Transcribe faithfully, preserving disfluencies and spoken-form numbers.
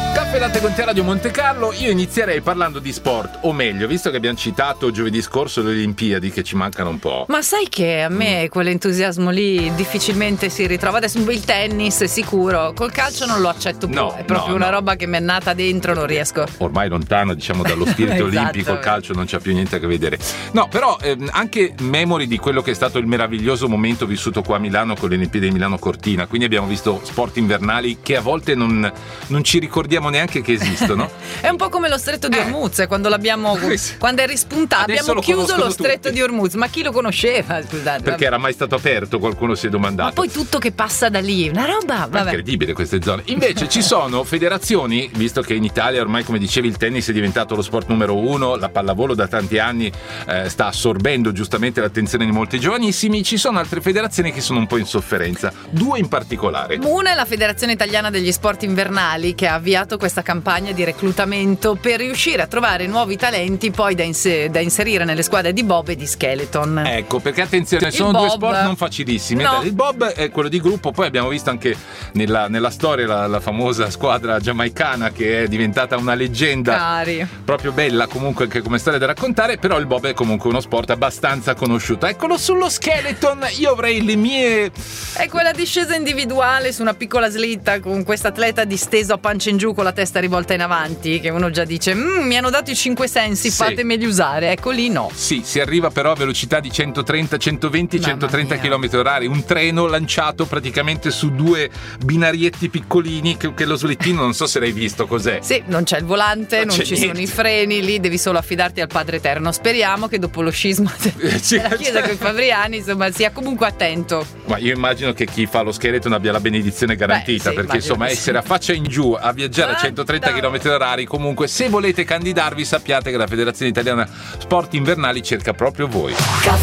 Caffè Latte con te, Radio Monte Carlo. Io inizierei parlando di sport, o meglio, visto che abbiamo citato giovedì scorso le Olimpiadi che ci mancano un po'. Ma sai che a me mm. quell'entusiasmo lì difficilmente si ritrova. Adesso il tennis è sicuro, col calcio non lo accetto più, no, è proprio no, una no. roba che mi è nata dentro, non riesco. Ormai lontano, diciamo, dallo spirito esatto, olimpico, il calcio non c'ha più niente a che vedere. No, però ehm, anche memori di quello che è stato il meraviglioso momento vissuto qua a Milano con le Olimpiadi di Milano Cortina. Quindi abbiamo visto sport invernali che a volte non, non ci ricordiamo neanche che esistono. È un po' come lo stretto di Hormuz, eh. quando l'abbiamo quando è rispuntato abbiamo lo chiuso lo stretto tutti. di Hormuz, ma chi lo conosceva? Scusate, perché vabbè. era mai stato aperto, qualcuno si è domandato. Ma poi tutto che passa da lì, una roba, vabbè. È incredibile queste zone. Invece ci sono federazioni, visto che in Italia ormai, come dicevi, il tennis è diventato lo sport numero uno, la pallavolo da tanti anni eh, sta assorbendo giustamente l'attenzione di molti giovanissimi, ci sono altre federazioni che sono un po' in sofferenza, due in particolare. Una è la Federazione Italiana degli Sport Invernali, che ha avviato questa campagna di reclutamento per riuscire a trovare nuovi talenti poi da, ins- da inserire nelle squadre di bob e di skeleton. Ecco, perché attenzione, il sono bob, due sport non facilissimi. No. Il bob è quello di gruppo, poi abbiamo visto anche nella, nella storia la, la famosa squadra giamaicana che è diventata una leggenda. Cari. Proprio bella comunque anche come storia da raccontare, però il bob è comunque uno sport abbastanza conosciuto. Eccolo, sullo skeleton io avrei le mie... È quella discesa individuale su una piccola slitta con questa atleta disteso a pancia in giù con la testa rivolta in avanti, che uno già dice mi hanno dato i cinque sensi, sì. fatemeli usare. Ecco, lì no. Sì, si arriva però a velocità di centotrenta, centoventi, centotrenta chilometri orari, un treno lanciato praticamente su due binarietti piccolini che, che lo slittino non so se l'hai visto cos'è. Sì, non c'è il volante, non, non c'è ci niente. sono i freni, lì devi solo affidarti al Padre Eterno. Speriamo che dopo lo scisma della Chiesa con i Favriani, insomma, sia comunque attento. Ma io immagino che chi fa lo skeleton abbia la benedizione garantita. Beh, sì, perché insomma essere a faccia in giù a viaggiare a centotrenta chilometri orari, comunque se volete candidarvi sappiate che la Federazione Italiana Sport Invernali cerca proprio voi.